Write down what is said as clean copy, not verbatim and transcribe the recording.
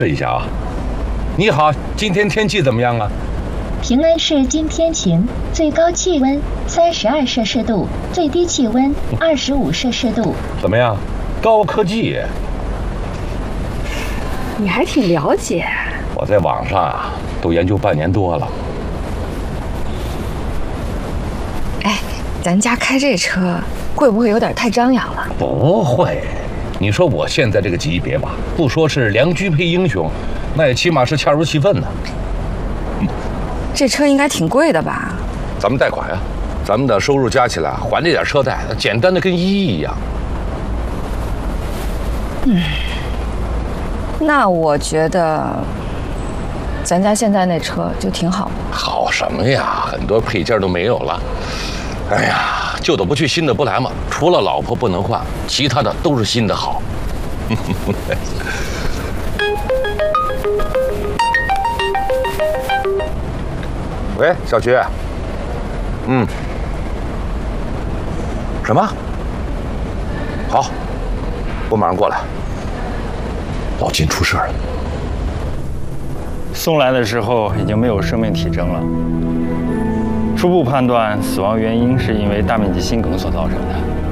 试一下啊。你好，今天天气怎么样啊？ 平安市今天晴，最高气温32摄氏度，最低气温25摄氏度。 怎么样？高科技。 你还挺了解。 我在网上啊，都研究半年多了。 哎，咱家开这车会不会有点太张扬了？ 不会，你说我现在这个级别吧，不说是良驹配英雄，那也起码是恰如其分呢。 这车应该挺贵的吧？ 咱们贷款呀，咱们的收入加起来还这点车贷，简单的跟一亿一样。 那我觉得咱家现在那车就挺好的。 好什么呀？很多配件都没有了。哎呀，旧的不去，新的不来嘛。除了老婆不能换，其他的都是新的好。喂，小徐。什么？好，我马上过来。老金出事了。 送来的时候已经没有生命体征了，初步判断死亡原因是因为大面积心梗所造成的。